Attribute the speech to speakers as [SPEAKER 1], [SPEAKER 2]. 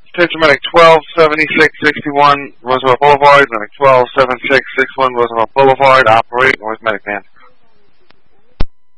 [SPEAKER 1] Attention medic 127661 Roosevelt Boulevard, medic 127661 Roosevelt Boulevard, operate North Medic Man.